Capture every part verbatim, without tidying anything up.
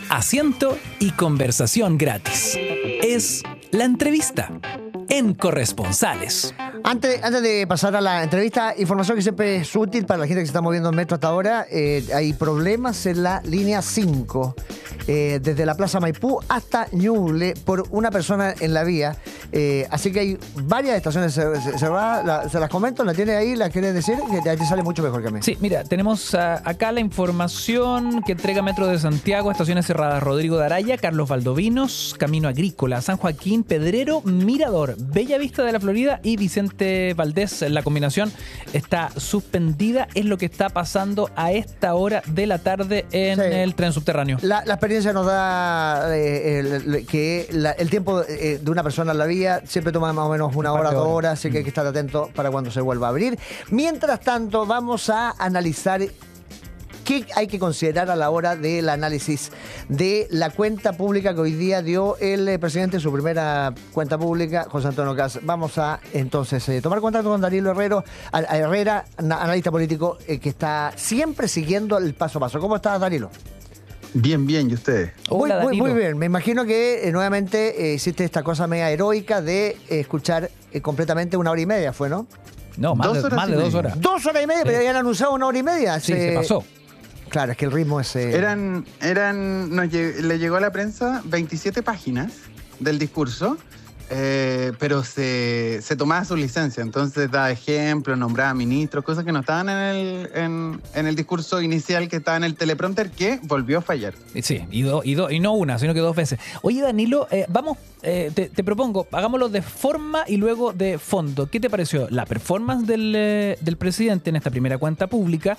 asiento y conversación gratis. Es La Entrevista en Corresponsales. Antes, antes de pasar a la entrevista, información que siempre es útil para la gente que se está moviendo en metro hasta ahora. Eh, hay problemas en la línea cinco, eh, desde la Plaza Maipú hasta Ñuble, por una persona en la vía. Eh, así que hay varias estaciones cerradas. La, se las comento, ¿la tiene ahí? ¿La quiere decir? Que a ti sale mucho mejor que a mí. Sí, mira, tenemos uh, acá la información que entrega Metro de Santiago, estaciones cerradas: Rodrigo de Araya, Carlos Valdovinos, Camino Agrícola, San Joaquín, Pedrero, Mirador, Bella Vista de la Florida y Vicente Valdés. La combinación está suspendida, es lo que está pasando a esta hora de la tarde en sí. el tren subterráneo. La, la experiencia nos da eh, el, que la, el tiempo eh, de una persona en la vía siempre toma más o menos una hora, dos horas, así que hay que estar atento para cuando se vuelva a abrir. Mientras tanto, vamos a analizar qué hay que considerar a la hora del análisis de la cuenta pública que hoy día dio el presidente, su primera cuenta pública, José Antonio Kast. Vamos a entonces eh, tomar contacto con Danilo Herrero, a, a Herrera, analista político eh, que está siempre siguiendo el paso a paso. ¿Cómo estás, Danilo? Bien, bien, ¿y ustedes? Muy, Hola, muy, muy bien. Me imagino que eh, nuevamente eh, hiciste esta cosa media heroica de eh, escuchar eh, completamente una hora y media, ¿fue, no? No, más, de, más de dos horas. Dos horas y media, sí. Pero habían anunciado una hora y media. Sí, se, se pasó. Claro, es que el ritmo es... Eh... Eran, eran, nos lleg- le llegó a la prensa veintisiete páginas del discurso, eh, pero se, se tomaba su licencia, entonces daba ejemplos, nombraba ministros, cosas que no estaban en el, en, en el discurso inicial, que estaba en el teleprompter, que volvió a fallar. Sí, y, do, y, do, y no una, sino que dos veces. Oye, Danilo, eh, vamos, eh, te, te propongo, hagámoslo de forma y luego de fondo. ¿Qué te pareció la performance del, eh, del presidente en esta primera cuenta pública?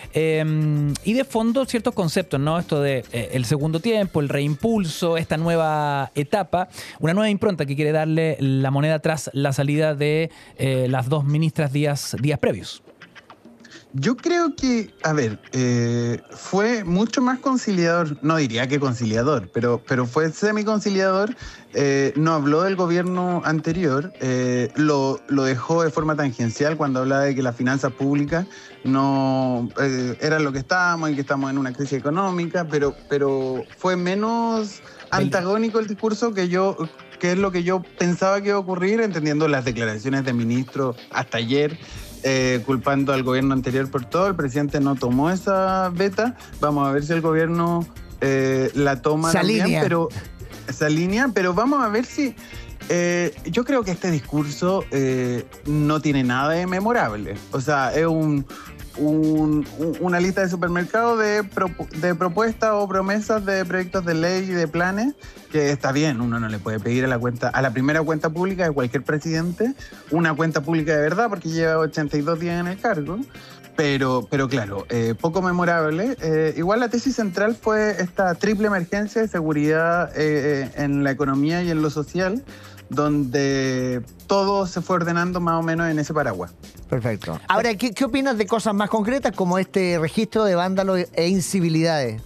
Eh, y de fondo, ciertos conceptos, ¿no? Esto de eh, el segundo tiempo, el reimpulso, esta nueva etapa, una nueva impronta que quiere darle la moneda tras la salida de eh, las dos ministras días, días previos. Yo creo que, a ver, eh, fue mucho más conciliador, no diría que conciliador, pero, pero fue semi-conciliador. Eh, no habló del gobierno anterior, eh, lo, lo dejó de forma tangencial cuando hablaba de que las finanzas públicas no eh, eran lo que estábamos y que estamos en una crisis económica, pero, pero fue menos antagónico el discurso que yo... que es lo que yo pensaba que iba a ocurrir, entendiendo las declaraciones de ministro hasta ayer, eh, culpando al gobierno anterior por todo. El presidente no tomó esa beta. Vamos a ver si el gobierno eh, la toma esa también, línea. pero esa línea, pero vamos a ver si... Eh, yo creo que este discurso eh, no tiene nada de memorable. O sea, es un... Un, una lista de supermercados de, pro, de propuestas o promesas de proyectos de ley y de planes, que está bien, uno no le puede pedir a la cuenta, a la primera cuenta pública de cualquier presidente una cuenta pública de verdad, porque lleva ochenta y dos días en el cargo, pero, pero claro, eh, poco memorable. Eh, igual la tesis central fue esta triple emergencia de seguridad eh, en la economía y en lo social, donde todo se fue ordenando más o menos en ese paraguas. Perfecto. Ahora, ¿qué, qué opinas de cosas más concretas como este registro de vándalos e incivilidades?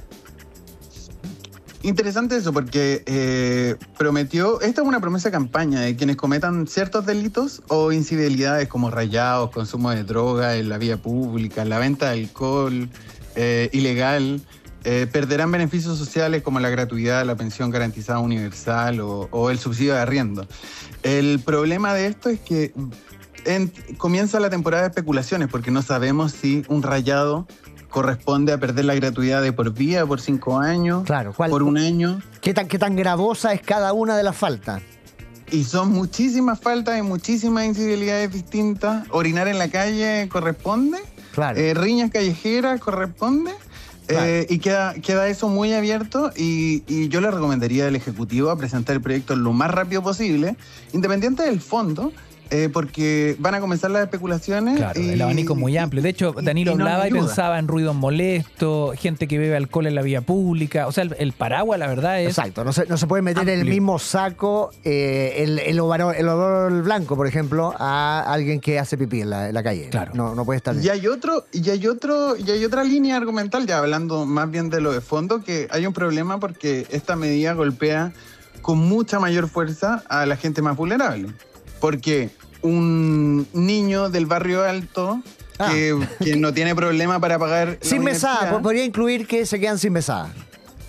Interesante eso, porque eh, prometió, esta es una promesa de campaña de quienes cometan ciertos delitos o incivilidades como rayados, consumo de droga en la vía pública, la venta de alcohol eh, ilegal, eh, perderán beneficios sociales como la gratuidad, la pensión garantizada universal o, o el subsidio de arriendo. El problema de esto es que en, comienza la temporada de especulaciones, porque no sabemos si un rayado corresponde a perder la gratuidad de por vía, por cinco años, claro, ¿cuál, por un año. ¿Qué tan, qué tan gravosa es cada una de las faltas? Y son muchísimas faltas y muchísimas incivilidades distintas. Orinar en la calle corresponde, claro. eh, riñas callejeras corresponde, claro. eh, y queda, queda eso muy abierto. Y, y yo le recomendaría al Ejecutivo a presentar el proyecto lo más rápido posible, independiente del fondo, Eh, porque van a comenzar las especulaciones. Claro, y, el abanico muy amplio. De hecho, Danilo y no hablaba y ayuda. pensaba en ruidos molestos, gente que bebe alcohol en la vía pública. O sea, el, el paraguas, la verdad, es... Exacto, no se, no se puede meter en el amplio. mismo saco eh, el, el, olor, el olor blanco, por ejemplo, a alguien que hace pipí en la, en la calle. Claro. No, no puede estar... Y hay otro, y hay otro, y hay otra línea argumental, ya hablando más bien de lo de fondo, que hay un problema porque esta medida golpea con mucha mayor fuerza a la gente más vulnerable. Porque un niño del barrio alto Ah. que, que no tiene problema para pagar Sin la mesada, universidad. podría incluir que se quedan sin mesada.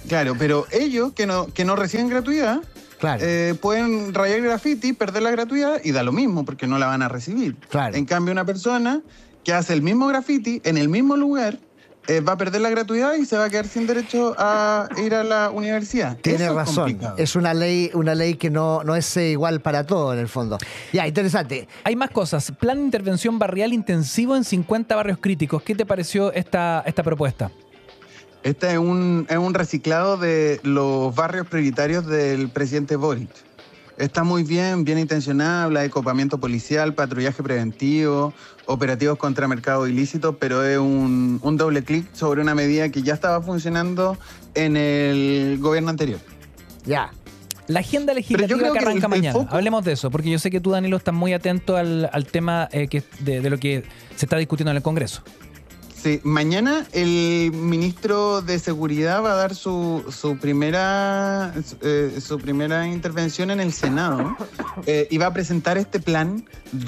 Claro, pero ellos que no, que no reciben gratuidad, Claro. eh, pueden rayar graffiti, perder la gratuidad y da lo mismo porque no la van a recibir. Claro. En cambio, una persona que hace el mismo graffiti en el mismo lugar eh, va a perder la gratuidad y se va a quedar sin derecho a ir a la universidad. Tienes Eso es razón. complicado. Es una ley, una ley que no, no es eh, igual para todo en el fondo. Ya, interesante. Hay más cosas. Plan de intervención barrial intensivo en cincuenta barrios críticos. ¿Qué te pareció esta, esta propuesta? Este es un, es un reciclado de los barrios prioritarios del presidente Boric. Está muy bien, bien intencionada, habla de copamiento policial, patrullaje preventivo, operativos contra mercado ilícito, pero es un, un doble clic sobre una medida que ya estaba funcionando en el gobierno anterior. Ya. La agenda legislativa creo que que arranca el- el mañana. foco- Hablemos de eso, porque yo sé que tú, Danilo, estás muy atento al, al tema eh, que, de, de lo que se está discutiendo en el Congreso. Sí, mañana el ministro de Seguridad va a dar su, su primera eh, su primera intervención en el Senado eh, y va a presentar este plan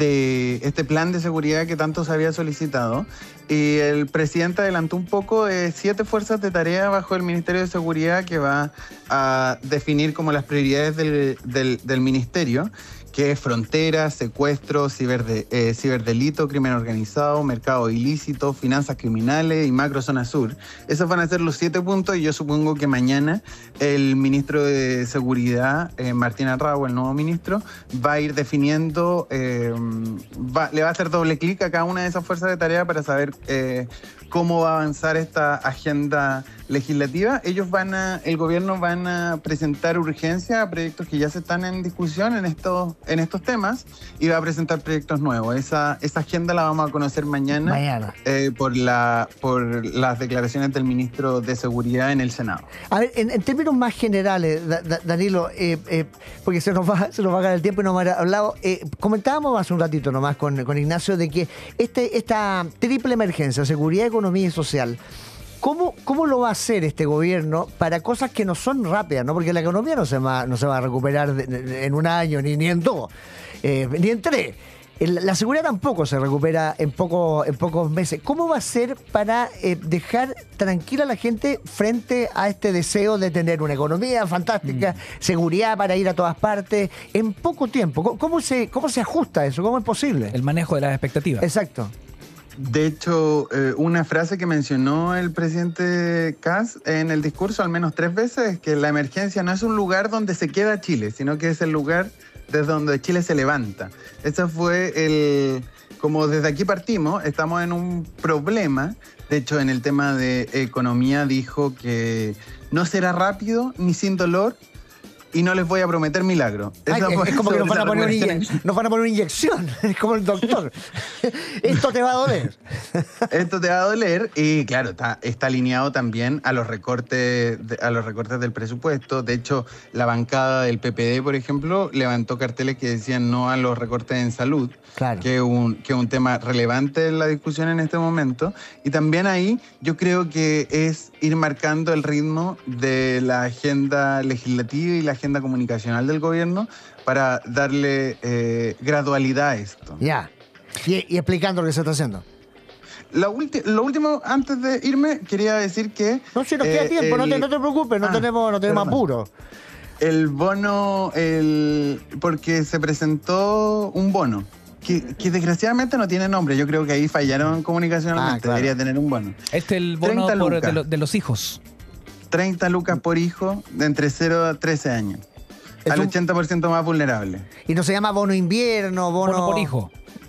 de este plan de seguridad que tanto se había solicitado. Y el presidente adelantó un poco de siete fuerzas de tarea bajo el Ministerio de Seguridad que va a definir como las prioridades del, del, del ministerio, que es frontera, secuestro, ciberde, eh, ciberdelito, crimen organizado, mercado ilícito, finanzas criminales y macro zona sur. Esos van a ser los siete puntos y yo supongo que mañana el ministro de Seguridad, eh, Martín Arrau, el nuevo ministro, va a ir definiendo, eh, va, le va a hacer doble clic a cada una de esas fuerzas de tarea para saber eh, cómo va a avanzar esta agenda legislativa. Ellos van a, el gobierno van a presentar urgencia a proyectos que ya se están en discusión en estos, en estos temas y va a presentar proyectos nuevos. Esa, esa agenda la vamos a conocer mañana, Mañana. eh, por, la, por las declaraciones del ministro de Seguridad en el Senado. A ver, en, en términos más generales, Da- Da- Danilo, eh, eh, porque se nos va se nos va a acabar el tiempo y no hemos hablado, eh, comentábamos hace un ratito nomás con, con Ignacio de que este, esta triple emergencia, seguridad, economía y social, ¿Cómo, ¿Cómo lo va a hacer este gobierno para cosas que no son rápidas, ¿no? Porque la economía no se va, no se va a recuperar de- de- en un año, ni, ni en dos, eh, ni en tres. El- La seguridad tampoco se recupera en, poco, en pocos meses. ¿Cómo va a ser para eh, dejar tranquila a la gente frente a este deseo de tener una economía fantástica, mm. seguridad para ir a todas partes, en poco tiempo? ¿Cómo, cómo se, ¿Cómo se ajusta eso? ¿Cómo es posible? El manejo de las expectativas. Exacto. De hecho, eh, una frase que mencionó el presidente Kast en el discurso al menos tres veces es que la emergencia no es un lugar donde se queda Chile, sino que es el lugar desde donde Chile se levanta. Ese fue el... Como desde aquí partimos, estamos en un problema. De hecho, en el tema de economía dijo que no será rápido ni sin dolor, y no les voy a prometer milagro. Ay, Esa es, fue es como que nos van, a poner una esa inye- nos van a poner una inyección, es como el doctor. Esto te va a doler. Esto te va a doler y claro, está, está alineado también a los recortes de- a los recortes del presupuesto. De hecho, la bancada del P P D, por ejemplo, levantó carteles que decían no a los recortes en salud, Claro. que es un, que es un tema relevante en la discusión en este momento. Y también ahí yo creo que es ir marcando el ritmo de la agenda legislativa y la agenda comunicacional del gobierno para darle eh, gradualidad a esto. Ya. Y, y explicando lo que se está haciendo. La ulti- lo último, antes de irme, quería decir que... No, si nos queda eh, tiempo, no, el- te, no te preocupes, no Ah, tenemos, no tenemos perdón. apuro. El bono, el porque se presentó un bono, que, que desgraciadamente no tiene nombre. Yo creo que ahí fallaron comunicacionalmente, Ah, claro. debería tener un bono. Este es el bono treinta por- de, lucas. lo- de los hijos. treinta lucas por hijo de entre cero a trece años. Es Al un- ochenta por ciento más vulnerable. Y no se llama bono invierno, bono... Bono por hijo.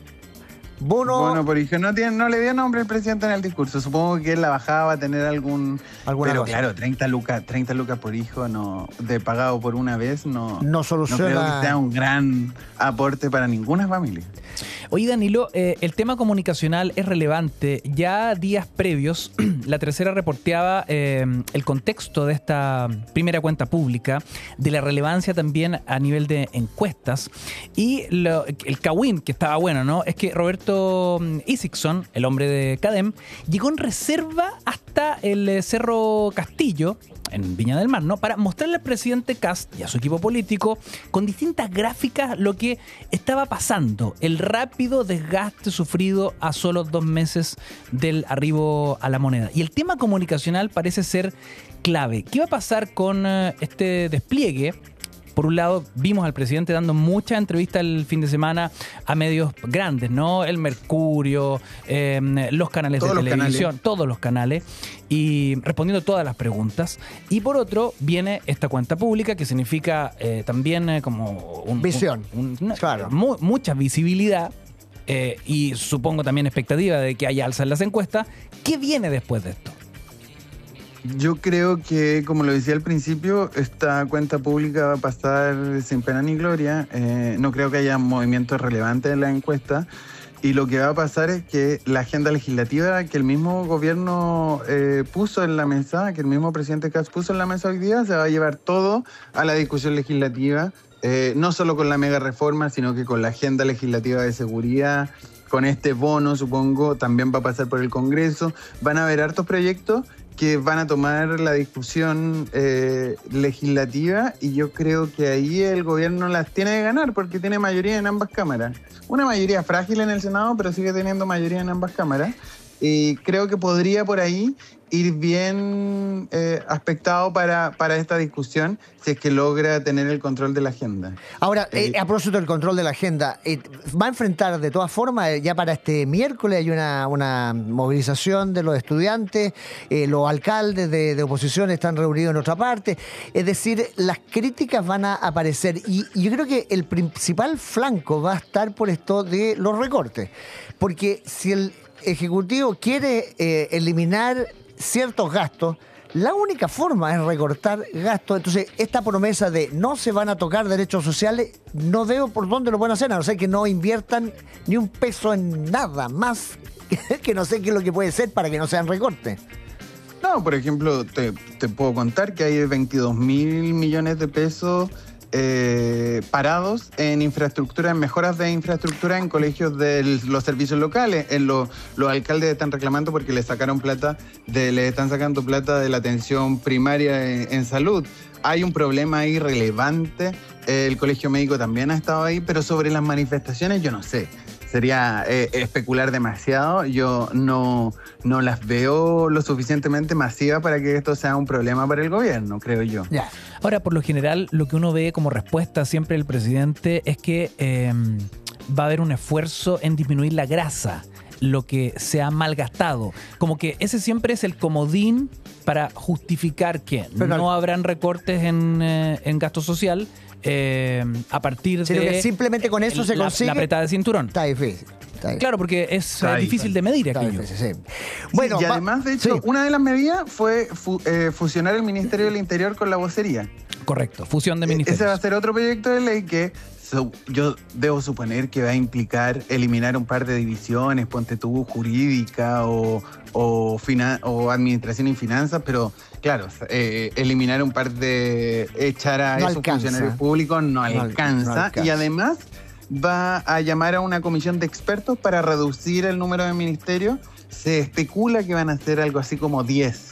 Bono... Bono por hijo. No, tiene, no le dio nombre el presidente en el discurso. Supongo que la bajada va a tener algún... Alguna pero cosa. claro, treinta lucas, treinta lucas por hijo no, de pagado por una vez no, No soluciona- no creo que sea un gran aporte para ninguna familia. Oye, Danilo, eh, el tema comunicacional es relevante. Ya días previos, la tercera reporteaba eh, el contexto de esta primera cuenta pública, de la relevancia también a nivel de encuestas. Y lo- el cagüín, que estaba bueno, ¿no? Es que Roberto Alberto Isixson, el hombre de Cadem, llegó en reserva hasta el eh, Cerro Castillo, en Viña del Mar, ¿no? Para mostrarle al presidente Kast y a su equipo político con distintas gráficas lo que estaba pasando, el rápido desgaste sufrido a solo dos meses del arribo a la moneda. Y el tema comunicacional parece ser clave. ¿Qué va a pasar con uh, este despliegue? Por un lado, vimos al presidente dando muchas entrevistas el fin de semana a medios grandes, ¿no? El Mercurio, eh, los canales todos de los televisión, canales. todos los canales, y respondiendo todas las preguntas. Y por otro, viene esta cuenta pública, que significa eh, también eh, como... Un, Visión. un- una- Claro. mu- mucha visibilidad eh, y supongo también expectativa de que haya alza en las encuestas. ¿Qué viene después de esto? Yo creo que, como lo decía al principio, esta cuenta pública va a pasar sin pena ni gloria. Eh, no creo que haya movimientos relevantes en la encuesta. Y lo que va a pasar es que la agenda legislativa que el mismo gobierno eh, puso en la mesa, que el mismo presidente Kast puso en la mesa hoy día, se va a llevar todo a la discusión legislativa, eh, no solo con la mega reforma, sino que con la agenda legislativa de seguridad, con este bono, supongo, también va a pasar por el Congreso. Van a haber hartos proyectos que van a tomar la discusión eh, legislativa y yo creo que ahí el gobierno las tiene que ganar porque tiene mayoría en ambas cámaras. Una mayoría frágil en el Senado, pero sigue teniendo mayoría en ambas cámaras. Y creo que podría por ahí ir bien eh, aspectado para, para esta discusión si es que logra tener el control de la agenda. Ahora, Eh, eh, a propósito del control de la agenda, eh, va a enfrentar de todas formas, eh, ya para este miércoles hay una, una movilización de los estudiantes, eh, los alcaldes de, de oposición están reunidos en otra parte, es decir, las críticas van a aparecer y, y yo creo que el principal flanco va a estar por esto de los recortes, porque si el Ejecutivo quiere eh, eliminar ciertos gastos, la única forma es recortar gastos. Entonces, esta promesa de no se van a tocar derechos sociales, no veo por dónde lo pueden hacer, a no ser que no inviertan ni un peso en nada más, que no sé qué es lo que puede ser para que no sean recortes. No, por ejemplo, te, te puedo contar que hay veintidós mil millones de pesos eh, parados en infraestructura, en mejoras de infraestructura en colegios de los servicios locales. En lo, los alcaldes están reclamando porque le sacaron plata, de, le están sacando plata de la atención primaria en, en salud. Hay un problema ahí relevante. El colegio médico también ha estado ahí, pero sobre las manifestaciones yo no sé. Sería eh, especular demasiado. Yo no, no las veo lo suficientemente masivas para que esto sea un problema para el gobierno, creo yo. Ya. Ahora, por lo general, lo que uno ve como respuesta siempre del presidente es que eh, va a haber un esfuerzo en disminuir la grasa, lo que se ha malgastado. Como que ese siempre es el comodín para justificar que Pero no habrán recortes en, eh, en gasto social eh, a partir Sino de... que simplemente con eso se la, consigue. la apretada de cinturón. Está difícil. Está difícil. Claro, porque es Está eh, difícil de medir Está aquello. difícil, sí. Bueno, y va- además, de hecho, sí. una de las medidas fue fu- eh, fusionar el Ministerio del Interior con la vocería. Correcto, fusión de Eh, ministerios. Ese va a ser otro proyecto de ley que so- yo debo suponer que va a implicar eliminar un par de divisiones, ponte tú, jurídica o, o, fina- o administración y finanzas, pero claro, eh, eliminar un par de... echar a No esos alcanza. funcionarios públicos no, al- alcanza. no alcanza. Y además va a llamar a una comisión de expertos para reducir el número de ministerios. Se especula que van a ser algo así como diez.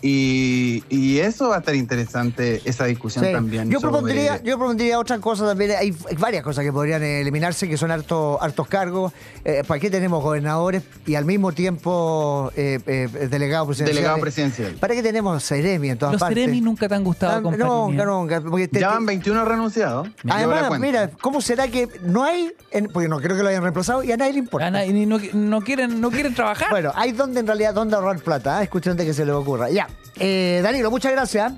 Y, y eso va a estar interesante, esa discusión Sí. también. Yo sobre- propondría, yo propondría otra cosa también. Hay varias cosas que podrían eliminarse, que son hartos, hartos cargos. Eh, ¿Para qué tenemos gobernadores y al mismo tiempo eh, eh, delegados presidenciales? Delegado presidencial. ¿Para qué tenemos Seremi en todas Los partes? Seremi nunca te han gustado, Ah, compañía. nunca, nunca. Porque te- Ya te- van veintiuno renunciados. Me llevo la Además, cuenta. mira, ¿cómo será que no hay? En- porque no creo que lo hayan reemplazado y a nadie le importa. Ah, na- y no, no quieren, no quieren trabajar. Bueno, hay donde en realidad donde ahorrar plata. ¿eh? Es cuestión de que se les ocurra. Ya. Eh, Danilo, muchas gracias.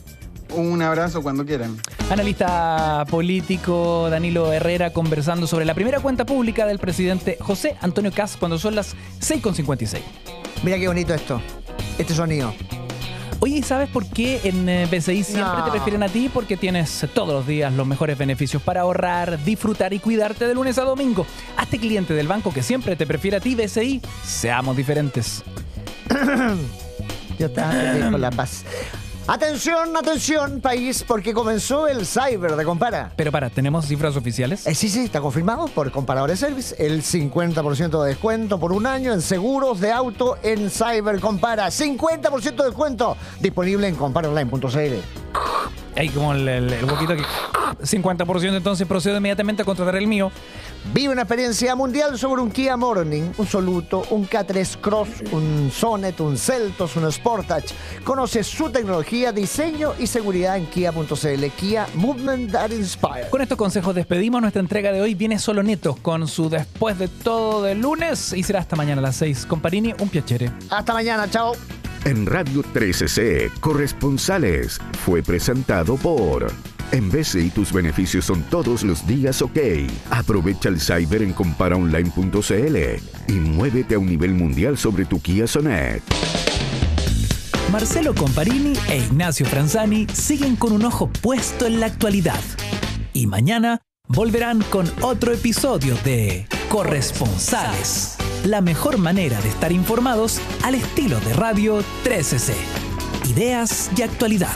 Un abrazo cuando quieran. Analista político Danilo Herrera conversando sobre la primera cuenta pública del presidente José Antonio Kast cuando son las seis con cincuenta y seis. Mira qué bonito esto. Este sonido. Oye, ¿y sabes por qué en eh, B C I siempre No. te prefieren a ti? Porque tienes todos los días los mejores beneficios para ahorrar, disfrutar y cuidarte de lunes a domingo. Hazte cliente del banco que siempre te prefiere a ti, B C I. Seamos diferentes. Yo estaba feliz con la paz. Atención, atención, país, porque comenzó el Cyber de Compara. Pero para, ¿tenemos cifras oficiales? Eh, sí, sí, está confirmado por Comparadores Service. El cincuenta por ciento de descuento por un año en seguros de auto en Cyber Compara. cincuenta por ciento de descuento disponible en compara online punto c l. Hay como el, el, el boquito aquí. cincuenta por ciento, entonces procedo inmediatamente a contratar el mío. Vive una experiencia mundial sobre un Kia Morning, un Soluto, un K tres Cross, un Sonet, un Seltos, un Sportage. Conoce su tecnología, diseño y seguridad en kia punto c l. Kia, Movement That Inspire. Con estos consejos despedimos nuestra entrega de hoy. Viene Solo Neto con su Después de Todo de lunes y será hasta mañana a las seis. Comparini, un piacere. Hasta mañana, chao. En Radio trece C, Corresponsales, fue presentado por... En B C I tus beneficios son todos los días OK. Aprovecha el Cyber en compara online punto c l y muévete a un nivel mundial sobre tu Kia Sonet. Marcelo Comparini e Ignacio Franzani siguen con un ojo puesto en la actualidad. Y mañana volverán con otro episodio de Corresponsales. La mejor manera de estar informados al estilo de Radio trece C. Ideas y actualidad.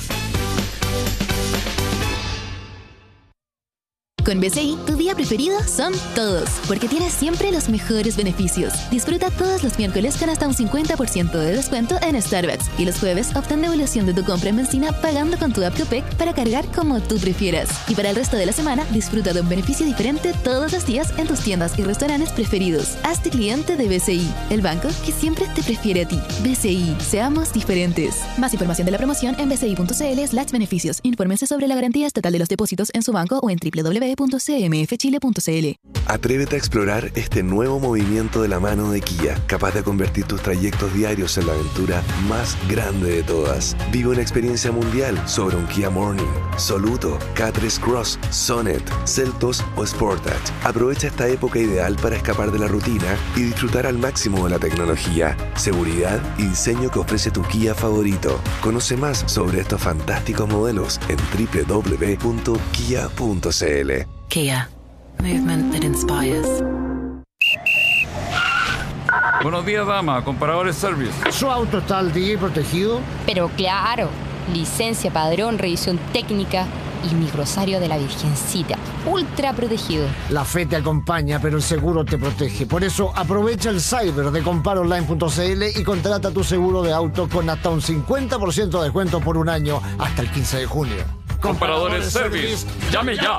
Con B C I, tu día preferido son todos, porque tienes siempre los mejores beneficios. Disfruta todos los miércoles con hasta un cincuenta por ciento de descuento en Starbucks y los jueves obtén devolución de tu compra en benzina pagando con tu app Copec para cargar como tú prefieras. Y para el resto de la semana, disfruta de un beneficio diferente todos los días en tus tiendas y restaurantes preferidos. Hazte cliente de B C I, el banco que siempre te prefiere a ti. B C I, seamos diferentes. Más información de la promoción en b c i punto c l slash beneficios. Infórmense sobre la garantía estatal de los depósitos en su banco o en w w w punto c m f chile punto c l. Atrévete a explorar este nuevo movimiento de la mano de Kia, capaz de convertir tus trayectos diarios en la aventura más grande de todas. Vive una experiencia mundial sobre un Kia Morning, Soluto, K tres Cross, Sonet, Seltos o Sportage. Aprovecha esta época ideal para escapar de la rutina y disfrutar al máximo de la tecnología, seguridad y diseño que ofrece tu Kia favorito. Conoce más sobre estos fantásticos modelos en w w w punto kia punto c l. Kia. Movement that inspires. Buenos días, dama. Comparadores Service. ¿Su auto está al día y protegido? Pero claro, licencia, padrón, revisión técnica y mi rosario de la Virgencita, ultra protegido. La fe te acompaña, pero el seguro te protege. Por eso aprovecha el Cyber de compara online punto c l y contrata tu seguro de auto con hasta un cincuenta por ciento de descuento por un año hasta el quince de junio. Comparadores Service. ¡Llame ya!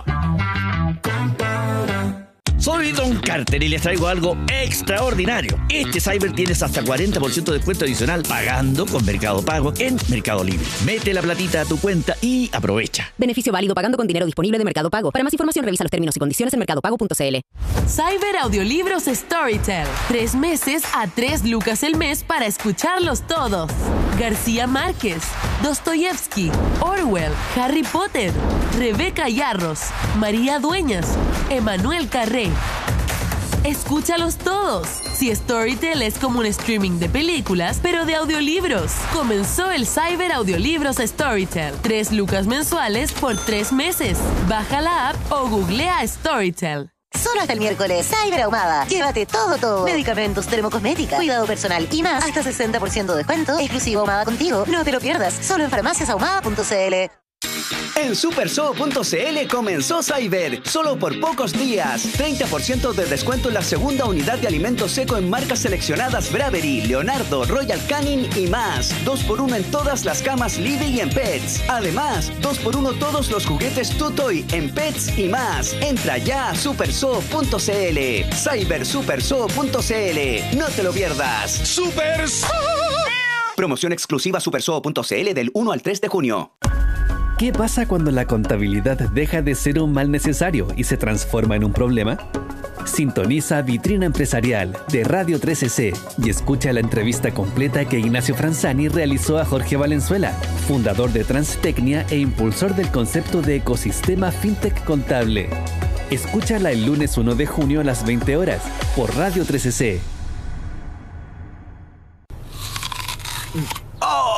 Soy Don Carter y les traigo algo extraordinario. Este Cyber tienes hasta cuarenta por ciento de descuento adicional pagando con Mercado Pago en Mercado Libre. Mete la platita a tu cuenta y aprovecha. Beneficio válido pagando con dinero disponible de Mercado Pago. Para más información revisa los términos y condiciones en mercado pago punto c l. Cyber Audiolibros Storytel. Tres meses a tres lucas el mes para escucharlos todos. García Márquez, Dostoyevsky, Orwell, Harry Potter, Rebeca Yarros, María Dueñas, Emanuel Carré. Escúchalos todos. Si Storytel es como un streaming de películas, pero de audiolibros. Comenzó el Cyber Audiolibros Storytel. Tres lucas mensuales por tres meses. Baja la app o googlea Storytel. Solo hasta el miércoles, Cyber Ahumada. Llévate todo, todo. Medicamentos, termocosmética, cuidado personal y más. Hasta sesenta por ciento de descuento. Exclusivo Ahumada contigo. No te lo pierdas. Solo en farmacias ahumada punto c l. En supersoo punto c l comenzó Cyber, solo por pocos días. treinta por ciento de descuento en la segunda unidad de alimento seco en marcas seleccionadas Bravery, Leonardo, Royal Canin y más. dos por uno en todas las camas Lidl y en Pets. Además, dos por uno todos los juguetes Tutoy en Pets y más. Entra ya a supersoo punto c l. Cyber supersoo punto c l. No te lo pierdas. ¡Supersoo! Promoción exclusiva supersoo punto c l del uno al tres de junio. ¿Qué pasa cuando la contabilidad deja de ser un mal necesario y se transforma en un problema? Sintoniza Vitrina Empresarial de Radio trece C y escucha la entrevista completa que Ignacio Franzani realizó a Jorge Valenzuela, fundador de Transtecnia e impulsor del concepto de ecosistema fintech contable. Escúchala el lunes uno de junio a las veinte horas por Radio trece C.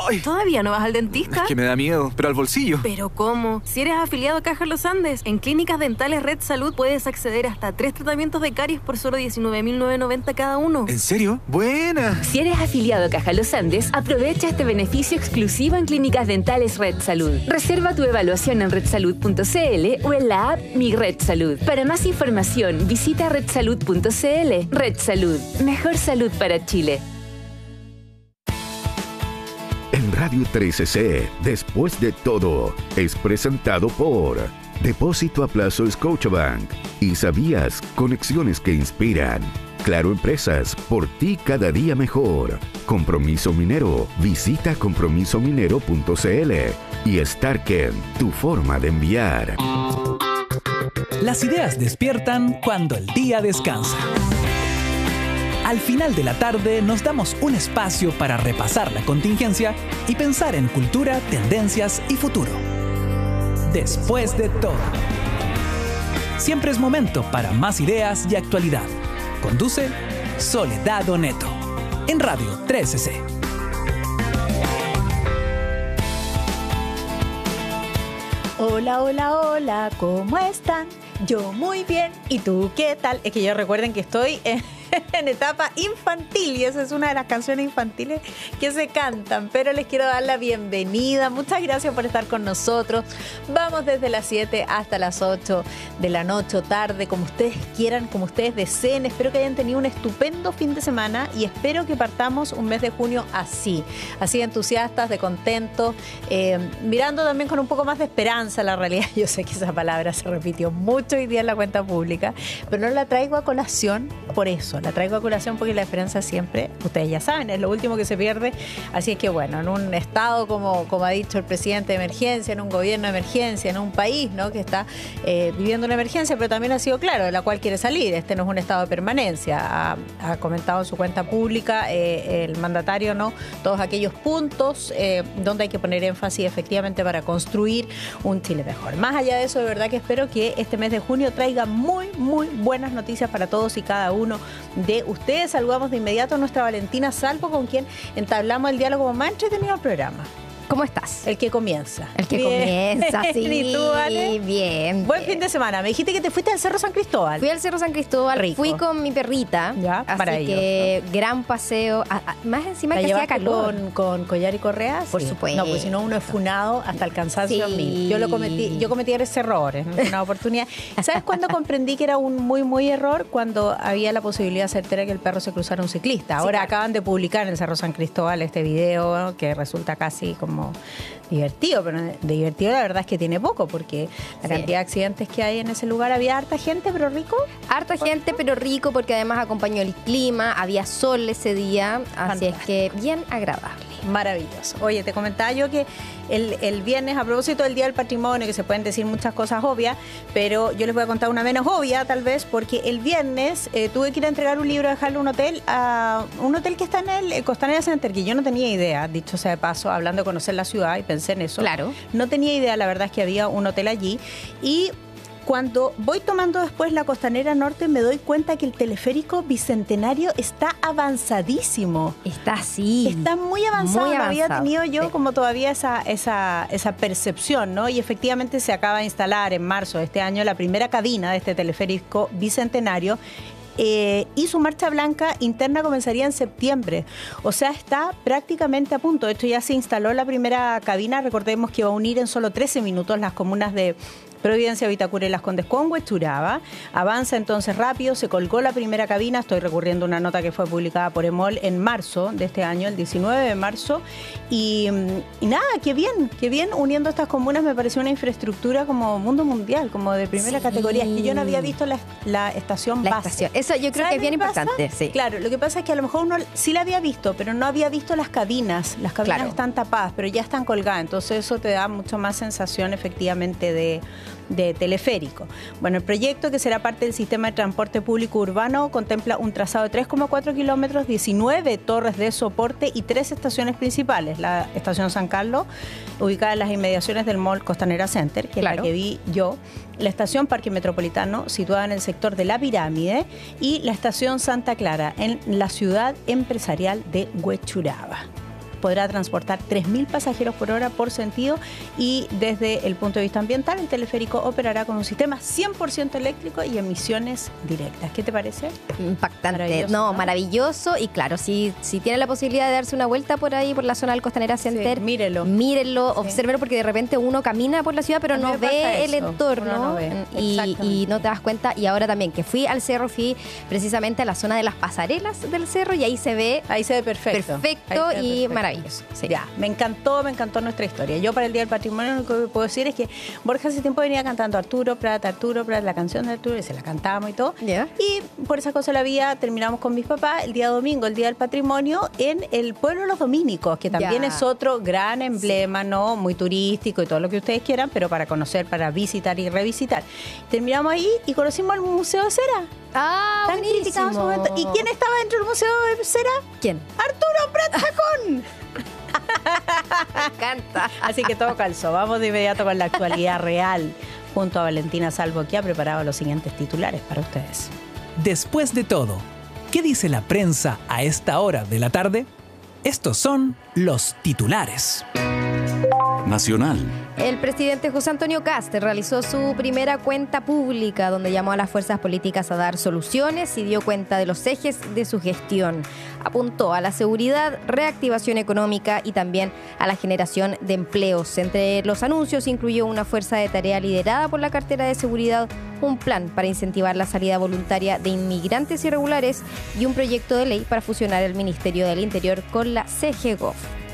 Ay. ¿Todavía no vas al dentista? Es que me da miedo, pero al bolsillo. ¿Pero cómo? Si eres afiliado a Caja Los Andes, en Clínicas Dentales Red Salud puedes acceder hasta a tres tratamientos de caries por solo diecinueve mil novecientos noventa cada uno. ¿En serio? ¡Buena! Si eres afiliado a Caja Los Andes, aprovecha este beneficio exclusivo en Clínicas Dentales Red Salud. Reserva tu evaluación en red salud punto c l o en la app Mi Red Salud. Para más información, visita red salud punto c l. Red Salud. Mejor salud para Chile. En Radio trece C, Después de Todo, es presentado por Depósito a Plazo Scotiabank. ¿Y sabías? Conexiones que inspiran. Claro Empresas, por ti cada día mejor. Compromiso Minero, visita compromiso minero punto c l. Y Starken, tu forma de enviar. Las ideas despiertan cuando el día descansa. Al final de la tarde nos damos un espacio para repasar la contingencia y pensar en cultura, tendencias y futuro. Después de todo. Siempre es momento para más ideas y actualidad. Conduce Soledad Oneto en Radio trece C. Hola, hola, hola, ¿cómo están? Yo muy bien. ¿Y tú qué tal? Es que yo recuerden que estoy en, en etapa infantil y esa es una de las canciones infantiles que se cantan, pero les quiero dar la bienvenida. Muchas gracias por estar con nosotros. Vamos desde las siete hasta las ocho de la noche o tarde, como ustedes quieran, como ustedes deseen. Espero que hayan tenido un estupendo fin de semana y espero que partamos un mes de junio así, así de entusiastas, de contentos, eh, mirando también con un poco más de esperanza la realidad. Yo sé que esa palabra se repitió mucho hoy día en la cuenta pública, pero no la traigo a colación por eso, la traigo a colación porque la esperanza siempre, ustedes ya saben, es lo último que se pierde. Así es que bueno, en un estado como, como ha dicho el presidente de emergencia, en un gobierno de emergencia, en un país, ¿no?, que está eh, viviendo una emergencia, pero también ha sido claro de la cual quiere salir. Este no es un estado de permanencia. Ha, ha comentado en su cuenta pública eh, el mandatario, ¿no?, todos aquellos puntos eh, donde hay que poner énfasis efectivamente para construir un Chile mejor. Más allá de eso, de verdad que espero que este mes de junio traiga muy, muy buenas noticias para todos y cada uno de ustedes. Saludamos de inmediato a nuestra Valentina Salvo, con quien entablamos el diálogo más entretenido del programa. ¿Cómo estás? El que comienza. El que bien. comienza, sí. ¿Y tú, Ale? Bien. Buen fin de semana. Me dijiste que te fuiste al Cerro San Cristóbal. Fui al Cerro San Cristóbal, Rico. Fui con mi perrita. Ya, así para que ellos, ¿no? Gran paseo. A, a, más encima ¿La que hacía llevaste calor. Con, con collar y correa? Por Sí. supuesto. No, pues si no uno es funado hasta el cansancio Sí. a mí. Yo lo cometí, yo cometí ese error, es una oportunidad. ¿Sabes cuándo comprendí que era un muy, muy error? Cuando había la posibilidad certera que el perro se cruzara un ciclista. Ahora Sí, claro. acaban de publicar en el Cerro San Cristóbal este video que resulta casi como divertido, pero de divertido la verdad es que tiene poco, porque la Sí. cantidad de accidentes que hay en ese lugar, había harta gente, pero rico. Harta gente, pero rico, porque además acompañó el clima, había sol ese día, así es que bien agradable. Maravilloso. Oye, te comentaba yo que el, el viernes, a propósito del Día del Patrimonio, que se pueden decir muchas cosas obvias, pero yo les voy a contar una menos obvia, tal vez, porque el viernes eh, tuve que ir a entregar un libro, a dejarlo a un hotel, a un hotel que está en el eh, Costanera Center, que yo no tenía idea, dicho sea de paso, hablando de conocer la ciudad, y pensé en eso. Claro. No tenía idea, la verdad es que había un hotel allí, y cuando voy tomando después la Costanera Norte me doy cuenta que el teleférico bicentenario está avanzadísimo. Está así. Está muy avanzado. Muy No había avanzado, tenido yo sí. como todavía esa, esa, esa percepción, ¿no? Y efectivamente se acaba de instalar en marzo de este año la primera cabina de este teleférico bicentenario. Eh, y su marcha blanca interna comenzaría en septiembre. O sea, está prácticamente a punto. De hecho, ya se instaló la primera cabina. Recordemos que va a unir en solo trece minutos las comunas de Providencia, Vitacura y Las Condes con Huechuraba. Avanza entonces rápido, se colgó la primera cabina. Estoy recurriendo a una nota que fue publicada por EMOL en marzo de este año, el diecinueve de marzo. Y, y nada, qué bien, qué bien uniendo estas comunas. Me pareció una infraestructura como mundo mundial, como de primera Sí. categoría. Es que yo no había visto la, la estación La base. estación. Eso yo creo ¿Sabes que es bien lo que pasa? importante, sí. Claro, lo que pasa es que a lo mejor uno sí la había visto, pero no había visto las cabinas. Las cabinas Claro. están tapadas, pero ya están colgadas. Entonces eso te da mucho más sensación efectivamente de, de teleférico. Bueno, el proyecto, que será parte del sistema de transporte público urbano, contempla un trazado de tres coma cuatro kilómetros, diecinueve torres de soporte y tres estaciones principales. La estación San Carlos, ubicada en las inmediaciones del Mall Costanera Center, que Claro. es la que vi yo. La estación Parque Metropolitano, situada en el sector de La Pirámide, y la estación Santa Clara, en la ciudad empresarial de Huechuraba. podrá transportar tres mil pasajeros por hora por sentido y desde el punto de vista ambiental el teleférico operará con un sistema cien por ciento eléctrico y emisiones directas. ¿Qué te parece? Impactante. Maravilloso, no, ¿no? maravilloso. Y claro, si, si tiene la posibilidad de darse una vuelta por ahí, por la zona del Costanera Center, Sí, mírelo. mírenlo, obsérvenlo, porque de repente uno camina por la ciudad, pero A mí no me pasa ve el eso, entorno uno no ve. y, Exactamente. y no te das cuenta. Y ahora también que fui al cerro, fui precisamente a la zona de las pasarelas del cerro y ahí se ve Ahí se ve perfecto. perfecto Ahí se ve y perfecto. maravilloso. Sí. Ya, me encantó, me encantó nuestra historia. Yo para el Día del Patrimonio lo que puedo decir es que Borja hace tiempo venía cantando Arturo Prat, Arturo Prat, la canción de Arturo, y se la cantábamos y todo. Yeah. Y por esa cosa la vida terminamos con mis papás el día domingo, el Día del Patrimonio, en el pueblo de los Dominicos, que también Ya. es otro gran emblema, ¿no? Muy turístico y todo lo que ustedes quieran, pero para conocer, para visitar y revisitar. Terminamos ahí y conocimos el Museo de Cera. Ah, Tan criticado en su momento. ¿Y quién estaba dentro del Museo de Cera? ¿Quién? Arturo Prat Chacón. Me encanta. Así que todo calzó. Vamos de inmediato con la actualidad real. Junto a Valentina Salvo, que ha preparado los siguientes titulares para ustedes. Después de todo, ¿qué dice la prensa a esta hora de la tarde? Estos son los titulares. Nacional. El presidente José Antonio Kast realizó su primera cuenta pública donde llamó a las fuerzas políticas a dar soluciones y dio cuenta de los ejes de su gestión. Apuntó a la seguridad, reactivación económica y también a la generación de empleos. Entre los anuncios incluyó una fuerza de tarea liderada por la cartera de seguridad, un plan para incentivar la salida voluntaria de inmigrantes irregulares y un proyecto de ley para fusionar el Ministerio del Interior con la C G Gov.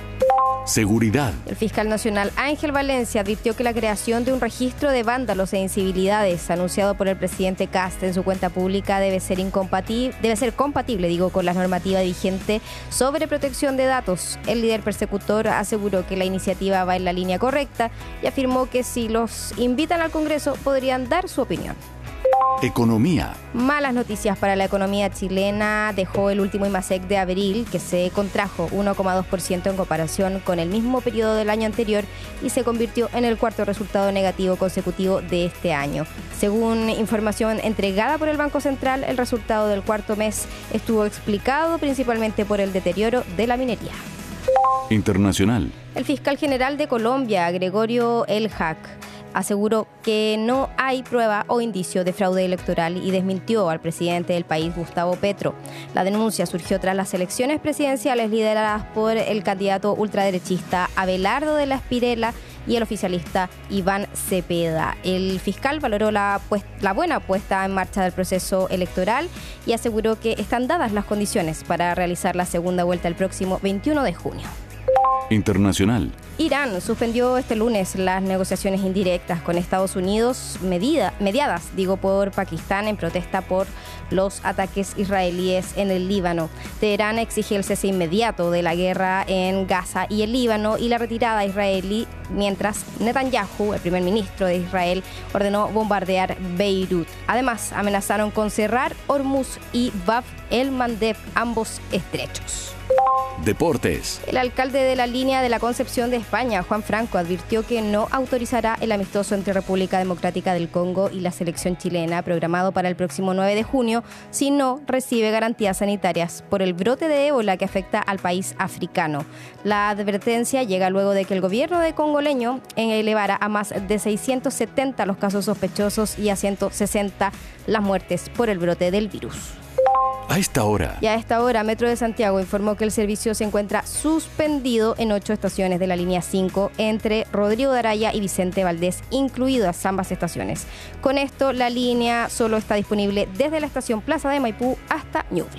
Seguridad. El fiscal nacional Ángel Valencia advirtió que la creación de un registro de vándalos e incivilidades anunciado por el presidente Kast en su cuenta pública debe ser incompatible, debe ser compatible, digo, con la normativa vigente sobre protección de datos. El líder persecutor aseguró que la iniciativa va en la línea correcta y afirmó que si los invitan al Congreso podrían dar su opinión. Economía. Malas noticias para la economía chilena. Dejó el último IMASEC de abril, que se contrajo uno coma dos por ciento en comparación con el mismo periodo del año anterior y se convirtió en el cuarto resultado negativo consecutivo de este año. Según información entregada por el Banco Central, el resultado del cuarto mes estuvo explicado principalmente por el deterioro de la minería. Internacional. El fiscal general de Colombia, Gregorio Elhac, aseguró que no hay prueba o indicio de fraude electoral y desmintió al presidente del país, Gustavo Petro. La denuncia surgió tras las elecciones presidenciales lideradas por el candidato ultraderechista Abelardo de la Espriella y el oficialista Iván Cepeda. El fiscal valoró la, pues, la buena puesta en marcha del proceso electoral y aseguró que están dadas las condiciones para realizar la segunda vuelta el próximo veintiuno de junio. Internacional. Irán suspendió este lunes las negociaciones indirectas con Estados Unidos, medida, mediadas, digo, por Pakistán en protesta por los ataques israelíes en el Líbano. Teherán exige el cese inmediato de la guerra en Gaza y el Líbano y la retirada israelí, mientras Netanyahu, el primer ministro de Israel, ordenó bombardear Beirut. Además, amenazaron con cerrar Hormuz y Bab el-Mandeb, ambos estrechos. Deportes. El alcalde de la línea de la Concepción de España, Juan Franco, advirtió que no autorizará el amistoso entre República Democrática del Congo y la selección chilena programado para el próximo nueve de junio si no recibe garantías sanitarias por el brote de ébola que afecta al país africano. La advertencia llega luego de que el gobierno de congoleño elevara a más de seiscientos setenta los casos sospechosos y a ciento sesenta las muertes por el brote del virus. A esta hora. Y a esta hora, Metro de Santiago informó que el servicio se encuentra suspendido en ocho estaciones de la línea cinco entre Rodrigo de Araya y Vicente Valdés, incluidas ambas estaciones. Con esto, la línea solo está disponible desde la estación Plaza de Maipú hasta Ñuble.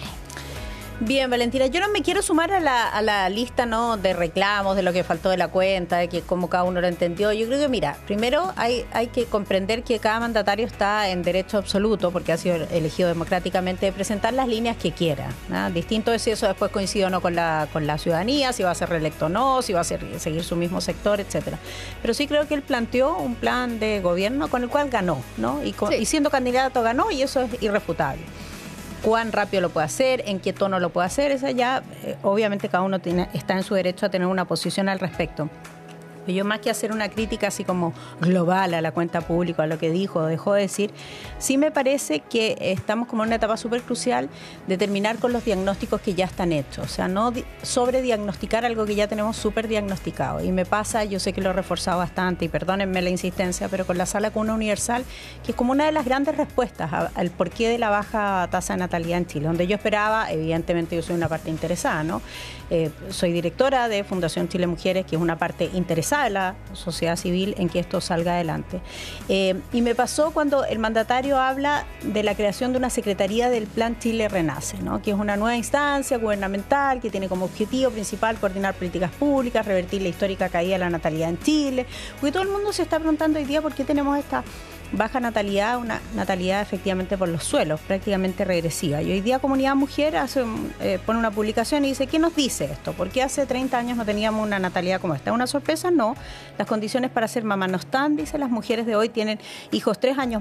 Bien, Valentina, yo no me quiero sumar a la, a la lista, ¿no?, de reclamos, de lo que faltó de la cuenta, de que cómo cada uno lo entendió. Yo creo que, mira, primero hay, hay que comprender que cada mandatario está en derecho absoluto, porque ha sido elegido democráticamente, de presentar las líneas que quiera, ¿no? Distinto es si eso después coincide o no con la, con la ciudadanía, si va a ser reelecto o no, si va a ser, seguir su mismo sector, etcétera. Pero sí creo que él planteó un plan de gobierno con el cual ganó, ¿no? Y, con, sí. y siendo candidato ganó, y eso es irrefutable. Cuán rápido lo puede hacer, en qué tono lo puede hacer, esa ya, eh, obviamente cada uno tiene, está en su derecho a tener una posición al respecto. Yo más que hacer una crítica así como global a la cuenta pública, a lo que dijo o dejó de decir, sí me parece que estamos como en una etapa súper crucial de terminar con los diagnósticos que ya están hechos. O sea, no di- sobrediagnosticar algo que ya tenemos súper diagnosticado. Y me pasa, yo sé que lo he reforzado bastante, y perdónenme la insistencia, pero con la Sala Cuna Universal, que es como una de las grandes respuestas a- al porqué de la baja tasa de natalidad en Chile, donde yo esperaba, evidentemente yo soy una parte interesada, ¿no? Eh, soy directora de Fundación Chile Mujeres, que es una parte interesada de la sociedad civil en que esto salga adelante. Eh, y me pasó cuando el mandatario habla de la creación de una secretaría del Plan Chile Renace, ¿no? Que es una nueva instancia gubernamental que tiene como objetivo principal coordinar políticas públicas, revertir la histórica caída de la natalidad en Chile, porque todo el mundo se está preguntando hoy día por qué tenemos esta baja natalidad, una natalidad efectivamente por los suelos, prácticamente regresiva. Y hoy día Comunidad Mujer hace, eh, pone una publicación y dice, ¿qué nos dice esto? ¿Por qué hace treinta años no teníamos una natalidad como esta? ¿Es una sorpresa? No. Las condiciones para ser mamá no están, dice, las mujeres de hoy tienen hijos tres años